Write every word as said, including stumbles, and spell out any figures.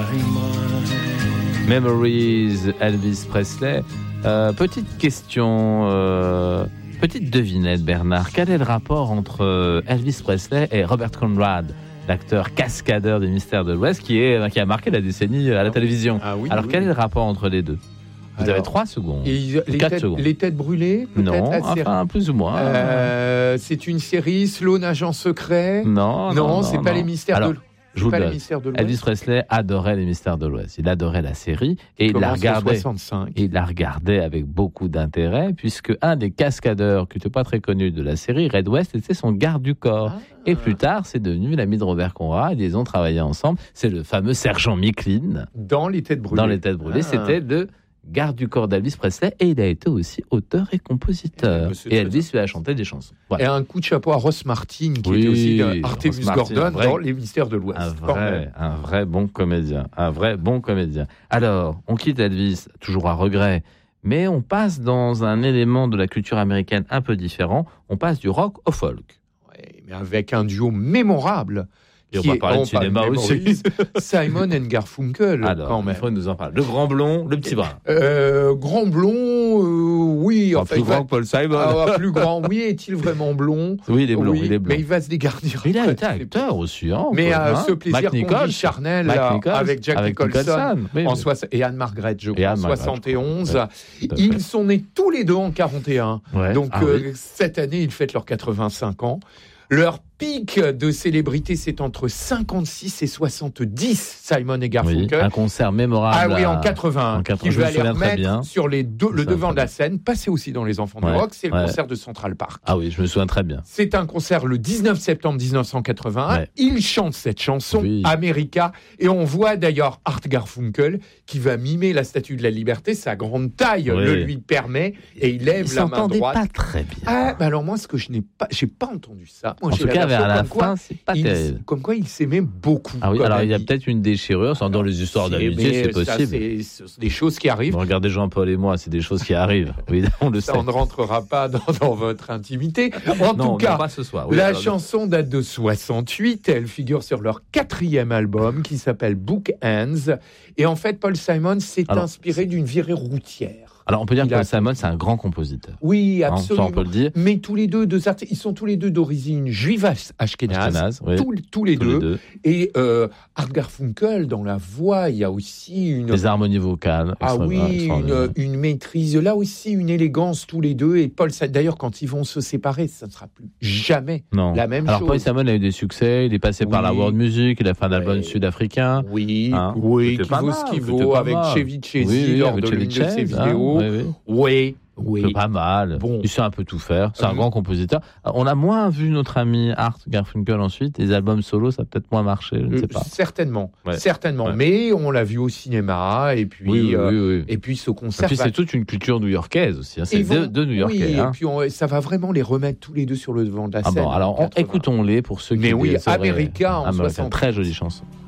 Memories, Elvis Presley. Euh, petite question, euh, petite devinette, Bernard. Quel est le rapport entre Elvis Presley et Robert Conrad, l'acteur cascadeur des Mystères de l'Ouest, qui, est, qui a marqué la décennie à la télévision? Ah oui, Alors, oui. quel est le rapport entre les deux? Vous Alors, avez trois secondes. Et les, quatre têtes, secondes. les têtes brûlées, peut-être Non, la série. enfin, plus ou moins. Euh, c'est une série Sloan agent secret. Non, non, non, non c'est pas non. les Mystères Alors, de l'Ouest. Je vous pas le les donne. Mystères de l'Ouest. Elvis Presley adorait les Mystères de l'Ouest. Il adorait la série et il la Commence en regardait. soixante-cinq. Il la regardait avec beaucoup d'intérêt, puisque un des cascadeurs qui n'était pas très connu de la série, Red West, était son garde du corps. Ah. Et plus tard, c'est devenu l'ami de Robert Conrad. Ils ont travaillé ensemble. C'est le fameux sergent Micklin Dans les têtes brûlées. dans Les Têtes brûlées. Ah. C'était le garde du corps d'Elvis Presley et il a été aussi auteur et compositeur. Eh, c'est Et très Elvis lui a chanté des chansons. Voilà. Et un coup de chapeau à Ross Martin, qui Oui, était aussi de Artemus Ross Martin, Gordon un vrai- dans Les Mystères de l'Ouest. Un Quand même. vrai, un vrai bon comédien. Un vrai bon comédien. Alors, on quitte Elvis, toujours à regret, mais on passe dans un élément de la culture américaine un peu différent. On passe du rock au folk. Ouais, mais avec un duo mémorable. Et on qui va est- parler de parle cinéma aussi. Memories, Simon and Garfunkel, Alors, quand il même. faut nous en parler. Le grand blond, le petit brun. Euh, grand blond, euh, oui. Enfin, Enfin, plus il va- grand que Paul Simon. Ah, plus grand, oui. Est-il vraiment blond? Oui, il est blond, Oui, il est blond. mais il va se dégarnir. Il a après, été c'est- acteur aussi. Hein, Mais quoi, euh, hein. ce plaisir Mike qu'on Nichols. vit charnel Mike là, Nichols, avec Jack avec Nicholson, Nicholson, oui, en oui. soix- et Anne-Margaret, je Et crois, en Anne-Margaret, soixante et onze. je crois. Ouais, tout à Ils fait. sont nés tous les deux en quarante et un. Ouais. Donc Ah euh, oui. cette année, ils fêtent leurs quatre-vingt-cinq ans. Leur pic de célébrité, c'est entre cinquante-six et soixante-dix, Simon et Oui, Garfunkel. un concert mémorable. Ah oui, en à- quatre-vingts, en quatre-vingts, qui je me va les souviens très remettre bien. sur les deux, Je le me devant souviens de la très scène, passé aussi dans Les Enfants du Ouais, Rock, c'est le ouais. concert de Central Park. Ah oui, je me souviens très bien. C'est un concert le dix-neuf septembre dix-neuf cent quatre-vingt-un. Ouais. Il chante cette chanson, Oui. America, et on voit d'ailleurs Art Garfunkel qui va mimer la Statue de la Liberté. Sa grande taille Oui. le lui permet, et il lève Il la main s'entendait droite. pas très bien. Ah, bah alors moi, ce que je n'ai pas, j'ai pas entendu ça. Moi, En j'ai tout la cas, version vers la comme quoi fin, c'est pas il- terrible. Comme quoi, il s'aimait beaucoup. Ah oui, comme alors il y a ami. peut-être une déchirure, sans dans les histoires C'est- d'amitié, mais c'est ça, possible. c'est- c'est des choses qui arrivent. Bon, regardez Jean-Paul et moi, c'est des choses qui arrivent. Oui, on le Ça, sait. on ne rentrera pas dans, dans votre intimité. En Non, tout non, cas, pas ce soir. Oui, la alors, chanson date de soixante-huit. Elle figure sur leur quatrième album qui s'appelle Book Hands. Et en fait, Paul Simon s'est Alors, inspiré d'une virée routière. Alors, on peut dire Il que a- Paul Simon, c'est un grand compositeur. Oui, Hein, ça, absolument. on peut le dire. Mais tous les deux, deux artistes, ils sont tous les deux d'origine juive ash- ashkénaze. Ashkénaze, oui. Tous, tous les Tous deux. les deux. Et euh, Art Garfunkel, dans la voix, il y a aussi une. Les harmonies vocales. Ah extra- oui, extraordinaires. une, une maîtrise, là aussi une élégance tous les deux. Et Paul, Sa- d'ailleurs, quand ils vont se séparer, ça ne sera plus jamais Non. la même Alors, chose. Paul Simon a eu des succès. Il est passé par Oui. la world music. Il a fait un album Ouais. sud-africain. Oui, Hein, oui, c'était qui pas vaut mal, ce qu'il c'était vaut pas avec mal. Chevy Chase Oui, oui, lors avec de Chevy l'une de ses Chase, hein, vidéos. oui, oui. Oui, oui. C'est pas mal. Bon. Il sait un peu tout faire. C'est un Hum. grand compositeur. On a moins vu notre ami Art Garfunkel ensuite. Les albums solo, ça a peut-être moins marché. Je ne sais Euh, pas. Certainement, Ouais. certainement. Ouais. Mais on l'a vu au cinéma et puis Oui, oui, euh, oui, oui. et puis ce Et concert. puis va- c'est toute une culture new-yorkaise aussi. hein. C'est Ils deux, vont- deux New-Yorkais. Oui, hein. et puis on- ça va vraiment les remettre tous les deux sur le devant de la Ah scène. bon, alors en on- quatre-vingts. écoutons-les pour ceux qui Mais oui, sauraient- America en America, soixante. très jolie chanson.